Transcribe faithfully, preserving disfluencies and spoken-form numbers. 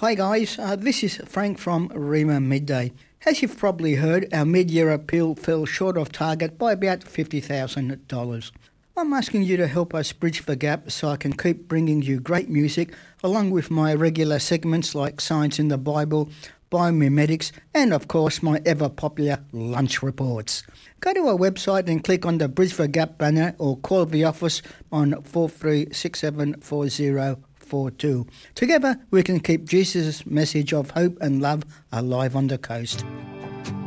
Hi guys, uh, this is Frank from Rima Midday. As you've probably heard, our mid-year appeal fell short of target by about fifty thousand dollars. I'm asking you to help us bridge the gap so I can keep bringing you great music along with my regular segments like Science in the Bible, Biomimetics, and of course my ever-popular lunch reports. Go to our website and click on the Bridge the Gap banner or call the office on four three six seven four zero four two. Together we can keep Jesus' message of hope and love alive on the coast.